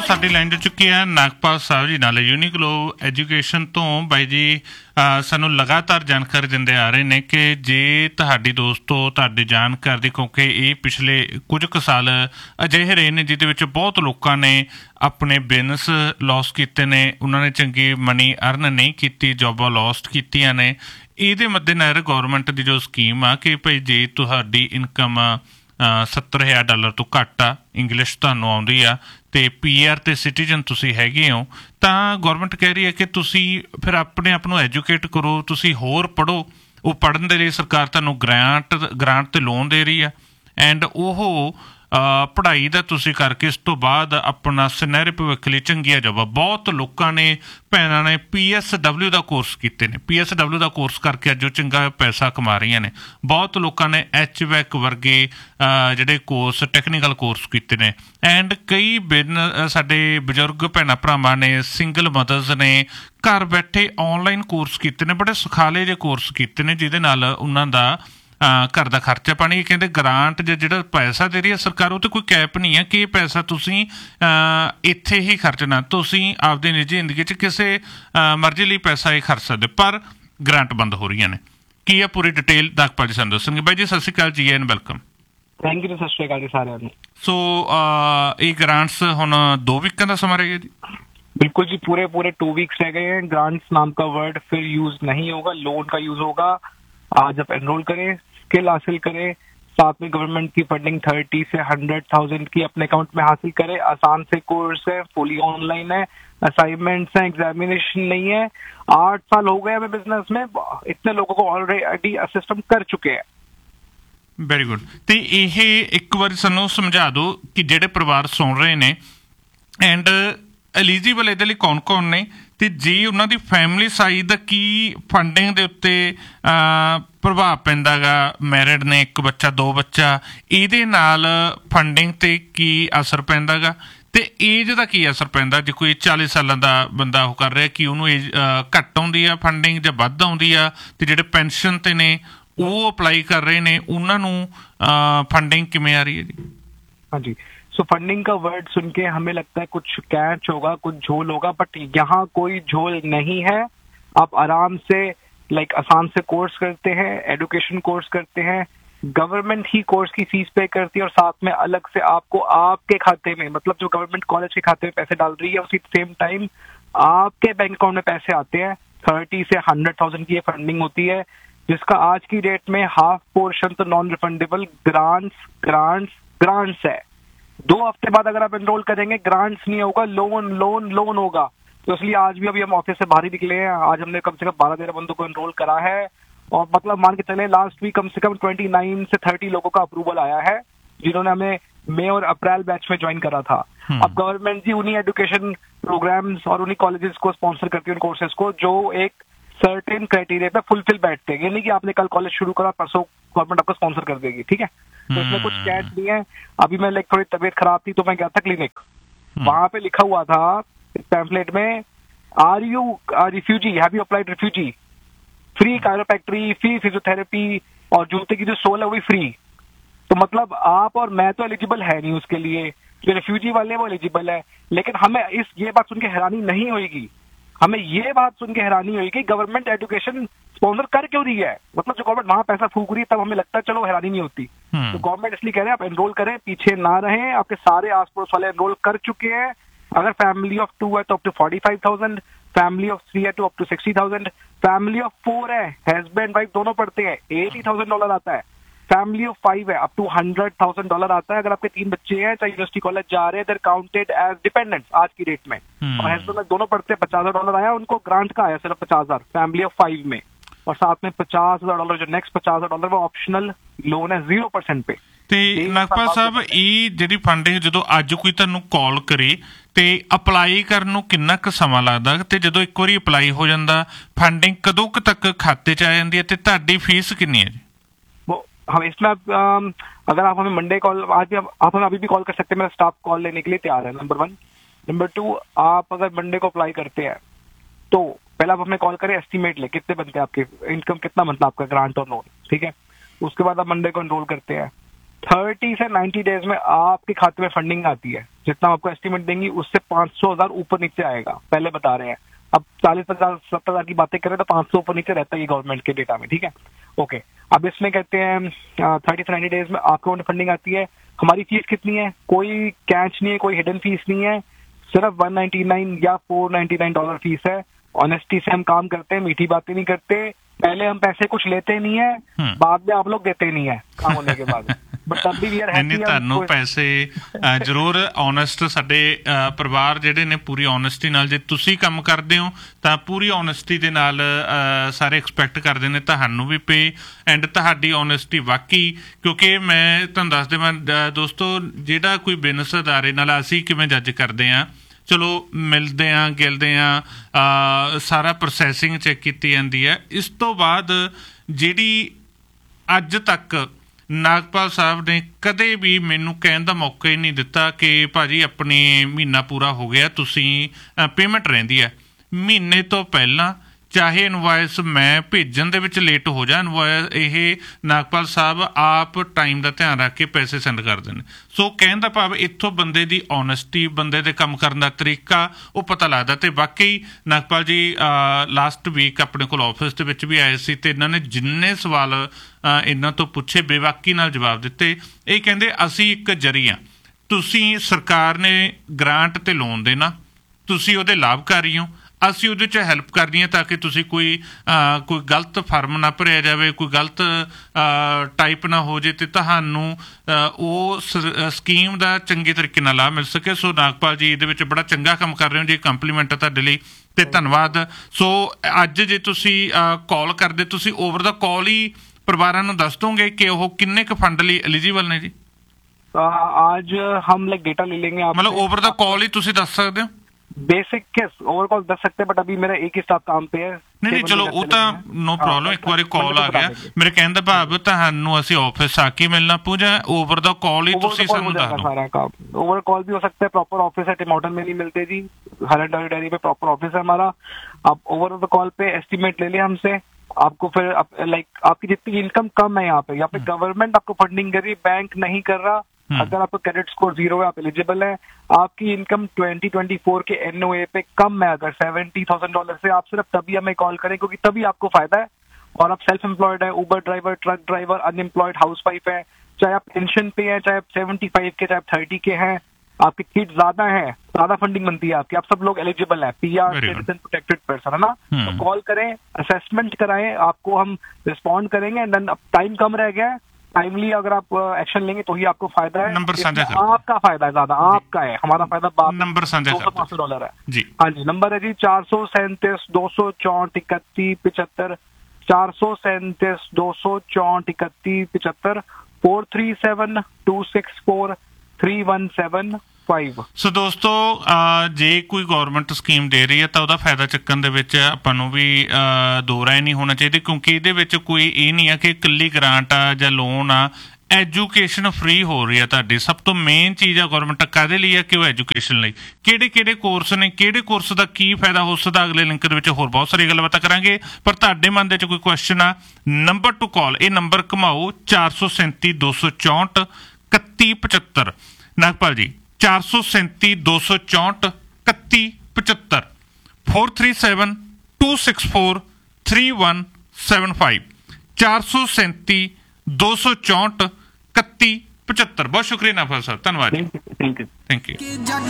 ਸਾਡੀ ਲਾਈਨ 'ਚ ਚੁੱਕੇ ਆ ਨਾਗਪਾਲ ਸਾਹਿਬ ਜੀ ਨਾਲ ਯੂਨੀਗਲੋ ਐਜੂਕੇਸ਼ਨ ਤੋਂ। ਬਾਈ ਜੀ ਸਾਨੂੰ ਲਗਾਤਾਰ ਜਾਣਕਾਰੀ ਦਿੰਦੇ ਆ ਰਹੇ ਨੇ ਕਿ ਜੇ ਤੁਹਾਡੀ ਦੋਸਤੋ ਤੁਹਾਡੀ ਜਾਣਕਾਰੀ ਦੀ, ਕਿਉਂਕਿ ਇਹ ਪਿਛਲੇ ਕੁਝ ਕੁ ਸਾਲ ਅਜਿਹੇ ਰਹੇ ਨੇ ਜਿਹਦੇ ਵਿੱਚ ਬਹੁਤ ਲੋਕਾਂ ਨੇ ਆਪਣੇ ਬਿਜ਼ਨਸ ਲੋਸ ਕੀਤੇ ਨੇ, ਉਹਨਾਂ ਨੇ ਚੰਗੀ ਮਨੀ ਅਰਨ ਨਹੀਂ ਕੀਤੀ, ਜੋਬਾਂ ਲੋਸਟ ਕੀਤੀਆਂ ਨੇ। ਇਹਦੇ ਮੱਦੇਨਜ਼ਰ ਗੌਰਮੈਂਟ ਦੀ ਜੋ ਸਕੀਮ ਆ ਕਿ ਭਾਈ ਜੇ ਤੁਹਾਡੀ ਇਨਕਮ $70,000 ਤੋਂ ਘੱਟ ਆ, ਇੰਗਲਿਸ਼ ਤੁਹਾਨੂੰ ਆਉਂਦੀ ਆ ਤੇ PR ਤੇ ਸਿਟੀਜ਼ਨ ਤੁਸੀਂ ਹੈਗੇ ਹੋ, ਤਾਂ ਗੌਰਮੈਂਟ ਕਹਿ ਰਹੀ ਹੈ ਕਿ ਤੁਸੀਂ ਫਿਰ ਆਪਣੇ ਆਪ ਨੂੰ ਐਜੂਕੇਟ ਕਰੋ, ਤੁਸੀਂ ਹੋਰ ਪੜ੍ਹੋ। ਉਹ ਪੜ੍ਹਨ ਦੇ ਲਈ ਸਰਕਾਰ ਤੁਹਾਨੂੰ ਗ੍ਰਾਂਟ ਤੇ ਲੋਨ ਦੇ ਰਹੀ ਆ ਐਂਡ ਉਹ ਪੜ੍ਹਾਈ ਦਾ ਤੁਸੀਂ ਕਰਕੇ ਇਸ ਤੋਂ ਬਾਅਦ ਆਪਣਾ ਸੁਨਹਿਰੇ ਭਵਿੱਖ ਲਈ ਚੰਗੀਆਂ ਜੋਬਾਂ। ਬਹੁਤ ਲੋਕਾਂ ਨੇ ਭੈਣਾਂ ਨੇ PSW ਦਾ ਕੋਰਸ ਕੀਤੇ ਨੇ, PSW ਦਾ ਕੋਰਸ ਕਰਕੇ ਅੱਜ ਉਹ ਚੰਗਾ ਪੈਸਾ ਕਮਾ ਰਹੀਆਂ ਨੇ। ਬਹੁਤ ਲੋਕਾਂ ਨੇ HVAC ਵਰਗੇ ਜਿਹੜੇ ਕੋਰਸ, ਟੈਕਨੀਕਲ ਕੋਰਸ ਕੀਤੇ ਨੇ ਐਂਡ ਕਈ ਸਾਡੇ ਬਜ਼ੁਰਗ ਭੈਣਾਂ ਭਰਾਵਾਂ ਨੇ, ਸਿੰਗਲ ਮਦਰਸ ਨੇ, ਘਰ ਬੈਠੇ ਔਨਲਾਈਨ ਕੋਰਸ ਕੀਤੇ ਨੇ, ਬੜੇ ਸੁਖਾਲੇ ਜਿਹੇ ਕੋਰਸ ਕੀਤੇ ਨੇ ਜਿਹਦੇ ਨਾਲ ਉਹਨਾਂ ਦਾ ਘਰ ਦਾ ਖਰਚਾ ਪਾਣੀ। ਕਹਿੰਦੇ ਗ੍ਰਾਂਟ ਜਿਹੜਾ ਪੈਸਾ ਦੇ ਰਹੀ ਹੈ ਸਰਕਾਰ, ਉਹ ਤੇ ਕੋਈ ਕੈਪ ਨਹੀਂ ਹੈ ਕਿ ਇਹ ਪੈਸਾ ਤੁਸੀਂ ਇੱਥੇ ਹੀ ਖਰਚਣਾ, ਤੁਸੀਂ ਆਪਦੀ ਨਿੱਜੀ ਜ਼ਿੰਦਗੀ 'ਚ ਕਿਸੇ ਮਰਜ਼ੀ ਲਈ ਪੈਸਾ ਇਹ ਖਰਚ ਸਕਦੇ, ਪਰ ਗ੍ਰਾਂਟ ਬੰਦ ਹੋ ਰਹੀਆਂ ਨੇ। ਕੀ ਆ ਪੂਰੀ ਡਿਟੇਲ ਨਾਗਪਾਲ ਜੀ ਸਾਨੂੰ ਦੱਸਣਗੇ। ਬਾਈ ਜੀ ਸਤਿ ਸ਼੍ਰੀ ਅਕਾਲ ਜੀ ਐਂਡ ਵੈਲਕਮ। ਥੈਂਕ ਯੂ, ਸਤਿ ਸ਼੍ਰੀ ਅਕਾਲ ਜੀ ਸਾਰਿਆਂ ਨੂੰ। ਸੋ ਇਹ ਗ੍ਰਾਂਟਸ ਹੁਣ 2 ਵੀਕਾਂ ਦਾ ਸਮਾਂ ਰਹਿ ਗਿਆ ਜੀ? बिल्कुल जी, पूरे 2 वीक्स रह गए हैं। ग्रांट्स नाम का वर्ड फिर यूज नहीं होगा, लोन का यूज होगा। आज आप एनरोल करें, स्किल हासिल करें, साथ में गवर्नमेंट की फंडिंग 30 से 100,000 की अपने अकाउंट में हासिल करें। आसान से कोर्स है, फुली ऑनलाइन है, असाइनमेंट्स हैं, एग्जामिनेशन नहीं है। 8 साल हो गए हमें बिजनेस में, इतने लोगों को ऑलरेडी असिस्ट कर चुके हैं। Very good. ਤੇ ਇਹ ਇੱਕ ਵਾਰੀ ਸਾਨੂੰ ਸਮਝਾ ਦਿਓ ਕਿ ਜਿਹੜੇ ਪਰਿਵਾਰ ਸੁਣ ਰਹੇ ਨੇ ਐਂਡ ਐਲੀਜੀਬਲ ਇਹਦੇ ਲਈ ਕੌਣ ਕੌਣ ਨੇ, ਤੇ ਜੇ ਉਹਨਾਂ ਦੀ ਫੈਮਿਲੀ ਸਾਈਜ਼ ਦਾ ਕੀ ਫੰਡਿੰਗ ਦੇ ਉੱਤੇ ਪ੍ਰਭਾਵ ਪੈਂਦਾ ਗਾ, ਮੈਰਿਡ ਨੇ, 1 ਬੱਚਾ 2 ਬੱਚਾ, ਇਹਦੇ ਨਾਲ ਫੰਡਿੰਗ ਤੇ ਕੀ ਅਸਰ ਪੈਂਦਾ ਗਾ, ਤੇ ਏਜ ਦਾ ਕੀ ਅਸਰ ਪੈਂਦਾ। ਜੇ ਕੋਈ 40 ਸਾਲਾਂ ਦਾ ਬੰਦਾ ਉਹ ਕਰ ਰਿਹਾ ਕਿ ਉਹਨੂੰ ਏਜ ਘੱਟ ਆਉਂਦੀ ਆ ਫੰਡਿੰਗ ਜਾਂ ਵੱਧ ਆਉਂਦੀ ਆ, ਤੇ ਜਿਹੜੇ ਪੈਨਸ਼ਨ ਤੇ ਨੇ ਉਹ ਅਪਲਾਈ ਕਰ ਰਹੇ ਨੇ ਉਹਨਾਂ ਨੂੰ फंडिंग किमें आ रही है जी? हाँ जी, सो फंडिंग का वर्ड सुन के हमें लगता है कुछ कैच होगा, कुछ झोल होगा, बट यहाँ कोई झोल नहीं है। आप आराम से आसान से कोर्स करते हैं, एडुकेशन कोर्स करते हैं, गवर्नमेंट ही कोर्स की फीस पे करती है और साथ में अलग से आपको आपके खाते में, मतलब जो गवर्नमेंट कॉलेज के खाते में पैसे डाल रही है, उसी सेम टाइम आपके बैंक अकाउंट में पैसे आते हैं। 30 से 100,000 की ये फंडिंग होती है, जिसका आज की डेट में हाफ पोर्शन तो नॉन रिफंडेबल ग्रांट्स है। 2 हफ्ते बाद अगर आप एनरोल करेंगे ग्रांट्स नहीं होगा, लोन होगा। तो इसलिए आज भी अभी हम ऑफिस से बाहर ही निकले हैं। आज हमने कम से कम 12-13 बंदों को एनरोल करा है और मतलब मान के चले लास्ट वीक कम से कम 29 से 30 लोगों का अप्रूवल आया है जिन्होंने हमें मई और अप्रैल बैच में ज्वाइन करा था। अब गवर्नमेंट जी उन्हीं एजुकेशन प्रोग्राम्स और उन्हीं कॉलेजेस को स्पॉन्सर करती है, उन कोर्सेज को जो एक सर्टेन क्राइटेरिया पे फुलफिल बैठते हैं। ये नहीं कि आपने कल कॉलेज शुरू करा परसों गवर्नमेंट आपको स्पॉन्सर कर देगी, ठीक है। तो इसमें कुछ कैच नहीं है। अभी मैं थोड़ी तबीयत खराब थी तो मैं गया था क्लिनिक, वहां पे लिखा हुआ था इस पैम्फलेट में, are you refugee, have you applied refugee, free कायरोप्रैक्टरी, free physiotherapy और जूते की जो सोल है वो भी फ्री। तो मतलब आप और मैं तो एलिजिबल है नहीं उसके लिए, जो रिफ्यूजी वाले वो एलिजिबल है। लेकिन हमें ये बात सुन के हैरानी नहीं होगी, हमें ये बात सुन के हैरानी हुई कि गवर्नमेंट एजुकेशन स्पॉन्सर कर क्यों रही है। मतलब जो गवर्नमेंट वहां पैसा फूक रही है तब हमें लगता है चलो हैरानी नहीं होती। तो गवर्नमेंट इसलिए कह रहे हैं आप एनरोल करें, पीछे ना रहें। आपके सारे आस पड़ोस वाले एनरोल कर चुके हैं। अगर फैमिली ऑफ 2 है तो अप टू 45,000, फैमिली ऑफ 3 है तो अप टू 60,000, फैमिली ऑफ 4 है, हस्बैंड वाइफ दोनों पढ़ते हैं, $80,000 आता है। फैमिली ऑफ 5 है, अप टू $100,000 आता है। अगर आपके 3 बच्चे हैं, चाहे यूनिवर्सिटी कॉलेज जा रहे हैं, देयर काउंटेड एज डिपेंडेंट्स आज की डेट में। और हस्बैंड वाइफ दोनों पढ़ते हैं, $50,000 आया उनको, ग्रांट का आया सिर्फ 50,000 फैमिली ऑफ 5 में। और साथ में $50,000 जो नेक्स्ट $50,000 वो ऑप्शनल लोन है 0% पे। ਤੇ ਨਾਗਪਾਲ ਸਾਹਿਬ ਇਹ ਜਿਹੜੀ ਫੰਡਿੰਗ ਜਦੋਂ ਅੱਜ ਕੋਈ ਤੁਹਾਨੂੰ ਕਾਲ ਕਰੇ ਤੇ ਅਪਲਾਈ ਕਰਨ ਨੂੰ ਕਿੰਨਾ ਕੁ ਸਮਾਂ ਲੱਗਦਾ, ਤੇ ਜਦੋਂ ਇੱਕ ਵਾਰੀ ਅਪਲਾਈ ਹੋ ਜਾਂਦਾ ਫੰਡਿੰਗ ਕਦੋਂ ਕੁ ਤੱਕ ਖਾਤੇ 'ਚ ਆ ਜਾਂਦੀ ਹੈ, ਤੇ ਤੁਹਾਡੀ फीस कितनी है जी? हम इसमें अगर आप हमें मंडे कॉल, आज भी आप हमें अभी भी कॉल कर सकते हैं, मेरा स्टाफ कॉल लेने के लिए तैयार है, नंबर 1। नंबर 2, आप अगर मंडे को अप्लाई करते हैं तो पहले आप हमें कॉल करें, एस्टिमेट ले कितने बनते हैं आपके, इनकम कितना बनता है आपका ग्रांट और लोन, ठीक है। उसके बाद आप मंडे को एनरोल करते हैं, 30 से 90 डेज में आपके खाते में फंडिंग आती है। जितना आपको एस्टिमेट देंगी उससे 500,000 ऊपर नीचे आएगा, पहले बता रहे हैं। अब 40-50 70,000 की बातें करें तो 500 ऊपर नीचे रहता है ये गवर्नमेंट के डेटा में, ठीक है। ओके, अब इसमें कहते हैं 30 से 90 डेज में आपके अकाउंट में फंडिंग आती है। हमारी फीस कितनी है? कोई कैच नहीं है, कोई हिडन फीस नहीं है, सिर्फ $199 या $499 फीस है। ऑनेस्टी से हम काम करते हैं, मीठी बातें नहीं करते। पहले हम पैसे कुछ लेते नहीं है, बाद में आप लोग देते नहीं है काम होने के बाद। बट तब भी वी आर हैप्पी। ਤੁਹਾਨੂੰ ਪੈਸੇ ਜ਼ਰੂਰ ਓਨੈਸਟ ਸਾਡੇ ਪਰਿਵਾਰ ਜਿਹੜੇ ਨੇ ਪੂਰੀ ਓਨੈਸਟੀ ਨਾਲ, ਜੇ ਤੁਸੀਂ ਕੰਮ ਕਰਦੇ ਹੋ ਤਾਂ ਪੂਰੀ ਓਨੈਸਟੀ ਦੇ ਨਾਲ ਸਾਰੇ ਐਕਸਪੈਕਟ ਕਰਦੇ ਨੇ ਤੁਹਾਨੂੰ ਵੀ ਪੇ ਐਂਡ ਤੁਹਾਡੀ ਓਨੈਸਟੀ ਵਾਕਈ। ਕਿਉਂਕਿ ਮੈਂ ਤੁਹਾਨੂੰ ਦੱਸ ਦੇਵਾਂ ਦੋਸਤੋ, ਜਿਹੜਾ ਕੋਈ ਬਿਜ਼ਨਸ ਅਦਾਰੇ ਨਾਲ ਅਸੀਂ ਕਿਵੇਂ ਜੱਜ ਕਰਦੇ ਹਾਂ, ਚਲੋ ਮਿਲਦੇ ਹਾਂ ਗਿਲਦੇ ਹਾਂ, ਸਾਰਾ ਪ੍ਰੋਸੈਸਿੰਗ ਚੈੱਕ ਕੀਤੀ ਜਾਂਦੀ ਹੈ। ਇਸ ਤੋਂ ਬਾਅਦ ਜਿਹੜੀ ਅੱਜ ਤੱਕ ਨਾਗਪਾਲ ਸਾਹਿਬ ਨੇ ਕਦੇ ਵੀ ਮੈਨੂੰ ਕਹਿਣ ਦਾ ਮੌਕਾ ਹੀ ਨਹੀਂ ਦਿੱਤਾ ਕਿ ਭਾਜੀ ਆਪਣੇ ਮਹੀਨਾ ਪੂਰਾ ਹੋ ਗਿਆ, ਤੁਸੀਂ ਪੇਮੈਂਟ ਰਹਿੰਦੀ ਹੈ। ਮਹੀਨੇ ਤੋਂ ਪਹਿਲਾਂ ਚਾਹੇ ਇਨਵਾਇਸ ਮੈਂ ਭੇਜਣ ਦੇ ਵਿੱਚ ਲੇਟ ਹੋ ਜਾ, ਇਨਵਾਇਸ ਇਹ ਨਾਗਪਾਲ ਸਾਹਿਬ ਆਪ ਟਾਈਮ ਦਾ ਧਿਆਨ ਰੱਖ ਕੇ ਪੈਸੇ ਸੈਂਡ ਕਰਦੇ ਨੇ। ਸੋ ਕਹਿਣ ਦਾ ਭਾਵ ਇੱਥੋਂ ਬੰਦੇ ਦੀ ਓਨੈਸਟੀ, ਬੰਦੇ ਦੇ ਕੰਮ ਕਰਨ ਦਾ ਤਰੀਕਾ ਉਹ ਪਤਾ ਲੱਗਦਾ। ਤੇ ਬਾਕੀ ਨਾਗਪਾਲ ਜੀ ਲਾਸਟ ਵੀਕ ਆਪਣੇ ਕੋਲ ਆਫਿਸ ਦੇ ਵਿੱਚ ਵੀ ਆਏ ਸੀ ਤੇ ਇਹਨਾਂ ਨੇ ਜਿੰਨੇ ਸਵਾਲ ਇਹਨਾਂ ਤੋਂ ਪੁੱਛੇ ਬੇਬਾਕੀ ਨਾਲ ਜਵਾਬ ਦਿੱਤੇ। ਇਹ ਕਹਿੰਦੇ ਅਸੀਂ ਇੱਕ ਜ਼ਰੀਆ, ਤੁਸੀਂ ਸਰਕਾਰ ਨੇ ਗ੍ਰਾਂਟ ਤੇ ਲੋਨ ਦੇਣਾ, ਤੁਸੀਂ ਉਹਦੇ ਲਾਭਕਾਰੀ ਹੋ, ਅਸੀਂ ਉਹਦੇ 'ਚ ਹੈਲਪ ਕਰਨੀ ਹੈ ਤਾਂ ਕਿ ਤੁਸੀਂ ਕੋਈ ਗਲਤ ਫਾਰਮ ਨਾ ਭਰਿਆ ਜਾਵੇ, ਕੋਈ ਗਲਤ ਟਾਈਪ ਨਾ ਹੋ ਜੇ ਤੇ ਤੁਹਾਨੂੰ ਉਹ ਸਕੀਮ ਦਾ ਚੰਗੇ ਤਰੀਕੇ ਨਾਲ ਲਾਭ ਮਿਲ ਸਕੇ। ਸੋ ਨਾਗਪਾਲ ਜੀ ਇਹਦੇ ਵਿੱਚ ਬੜਾ ਚੰਗਾ ਕੰਮ ਕਰ ਰਹੇ ਹੋ ਜੀ, ਕੰਪਲੀਮੈਂਟ ਹੈ ਤੁਹਾਡੇ ਲਈ ਤੇ ਧੰਨਵਾਦ। ਸੋ ਅੱਜ ਜੇ ਤੁਸੀਂ ਕਾਲ ਕਰਦੇ, ਤੁਸੀਂ ਓਵਰ ਦਾ ਕਾਲ ਹੀ ਪਰਿਵਾਰਾਂ ਨੂੰ ਦੱਸ ਦੋਗੇ ਕਿ ਉਹ ਕਿੰਨੇ ਕੁ ਫੰਡ ਲਈ ਐਲੀਜੀਬਲ ਨੇ ਜੀ? आज हम लाइक डेटा ले लेंगे, मतलब ओवर द कॉल ही ਤੁਸੀਂ ਦੱਸ ਸਕਦੇ ਹੋ? बेसिक केस ओवर कॉल दस सकते हैं, बट अभी मेरा एक ही स्टाफ काम पे है। ਨਹੀਂ ਚਲੋ ਉਹ ਤਾਂ ਨੋ ਪ੍ਰੋਬਲਮ, ਇੱਕ ਵਾਰੀ ਕਾਲ ਆ ਗਿਆ। ਮੇਰੇ ਕਹਿਣ ਦਾ ਭਾਵ ਤੁਹਾਨੂੰ ਅਸੀਂ ਆਫਿਸ ਆ ਕੇ ਮਿਲਣਾ ਪਊ ਜਾਂ ਓਵਰ ਦਾ ਕਾਲ ਹੀ ਤੁਸੀਂ ਸਾਨੂੰ ਦੱਸ ਦਿਓ? सारा काम ओवर कॉल भी हो सकता है, प्रॉपर ऑफिस है टिमोटन में नहीं मिलते जी, हरन डेयरी पे प्रॉपर ऑफिस है हमारा। आप ओवर द कॉल पे एस्टिमेट ले लिया हमसे, आपको फिर लाइक आपकी जितनी इनकम कम है यहाँ पे गवर्नमेंट आपको फंडिंग कर रही, बैंक नहीं कर रहा। अगर आपका क्रेडिट स्कोर 0 है, आप एलिजिबल है। आपकी इनकम 2024 के NOA पे कम है अगर $70,000 से, आप सिर्फ तभी हमें कॉल करें क्योंकि तभी आपको फायदा है। और आप सेल्फ एम्प्लॉयड है, उबर driver, truck driver, unemployed housewife है, चाहे आप पेंशन पे है, चाहे आप 75 के, चाहे आप 30 के हैं, आपके किड ज्यादा है, ज्यादा फंडिंग बनती है आपकी, आप सब लोग एलिजिबल है, PR सिटीजन प्रोटेक्टेड पर्सन है ना। तो कॉल करें, असेसमेंट कराएं, आपको हम रिस्पॉन्ड करेंगे। एंड देन अब टाइम कम रह गया है, टाइमली अगर आप एक्शन लेंगे तो ही आपको फायदा है। नंबर साझा कर, आपका फायदा है ज्यादा, आपका है, हमारा फायदा बाद। नंबर साझा कर, $200 है जी। हाँ जी, नंबर है जी 437 264 31 75, 437 264 31 75, 437 264 317 5। ਸੋ ਦੋਸਤੋ, ਜੇ ਕੋਈ ਗੌਰਮੈਂਟ ਸਕੀਮ ਦੇ ਰਹੀ ਹੈ ਤਾਂ ਉਹਦਾ ਫਾਇਦਾ ਚੱਕਣ ਦੇ ਵਿੱਚ ਆਪਾਂ ਨੂੰ ਵੀ ਦੋ ਰਾਏ ਨਹੀਂ ਹੋਣਾ ਚਾਹੀਦਾ, ਕਿਉਂਕਿ ਇਹਦੇ ਵਿੱਚ ਕੋਈ ਇਹ ਨਹੀਂ ਆ ਕਿ ਇਕੱਲੀ ਗ੍ਰਾਂਟ ਆ ਜਾਂ ਲੋਨ ਆ। ਐਜੂਕੇਸ਼ਨ ਫ੍ਰੀ ਹੋ ਰਹੀ ਹੈ ਤੁਹਾਡੀ। ਸਭ ਤੋਂ ਮੇਨ ਚੀਜ਼ ਆ ਗੌਰਮੈਂਟ ਕਾਹਦੇ ਲਈ ਆ ਕਿ ਉਹ ਐਜੂਕੇਸ਼ਨ ਲਈ। ਕਿਹੜੇ ਕੋਰਸ ਨੇ, ਕਿਹੜੇ ਕੋਰਸ ਦਾ ਕੀ ਫਾਇਦਾ ਹੋ ਸਕਦਾ, ਅਗਲੇ ਲਿੰਕ ਦੇ ਵਿੱਚ ਹੋਰ ਬਹੁਤ ਸਾਰੀ ਗੱਲਬਾਤਾਂ ਕਰਾਂਗੇ। ਪਰ ਤੁਹਾਡੇ ਮਨ ਦੇ 'ਚ ਕੋਈ ਕੁਐਸਚਨ ਆ, ਨੰਬਰ ਟੂ ਕਾਲ, ਇਹ ਨੰਬਰ ਘੁਮਾਓ 437 264 31 75। ਨਾਗਪਾਲ ਜੀ 437 264 31 75, 437 264 3175, 437 264 31 75। ਬਹੁਤ ਸ਼ੁਕਰੀਆ ਨਾਗਪਾਲ ਸਾਹਿਬ, ਧੰਨਵਾਦ ਜੀ, ਥੈਂਕ ਯੂ।